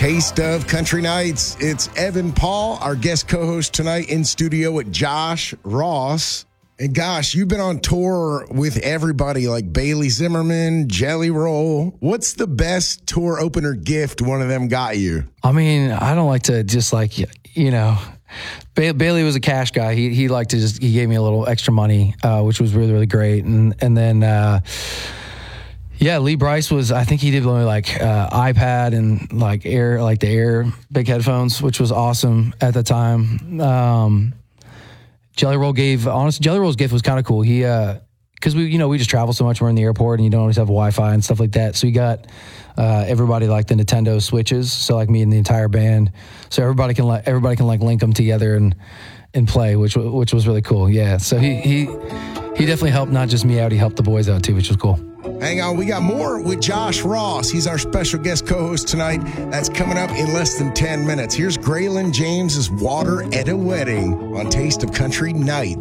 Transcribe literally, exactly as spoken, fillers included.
Taste of Country Nights. It's Evan Paul, our guest co-host tonight in studio with Josh Ross. And gosh, you've been on tour with everybody like Bailey Zimmerman, Jelly Roll. What's the best tour opener gift one of them got you? I mean, I don't like to just like, you know, ba- Bailey was a cash guy. He he liked to just, he gave me a little extra money, uh, which was really, really great. And, and then, uh, yeah, Lee Brice was, I think he did only like uh, iPad and like Air, like the Air big headphones, which was awesome at the time. Um, Jelly Roll gave, honestly, Jelly Roll's gift was kind of cool. He, uh, cause we, you know, we just travel so much. We're in the airport and you don't always have Wi-Fi and stuff like that. So he got uh, everybody like the Nintendo Switches. So like me and the entire band. So everybody can like, everybody can like link them together and, and play, which, which was really cool. Yeah. So he, he, he definitely helped not just me out. He helped the boys out too, which was cool. Hang on, we got more with Josh Ross. He's our special guest co-host tonight. That's coming up in less than ten minutes. Here's Graylin James's Water at a Wedding on Taste of Country Night.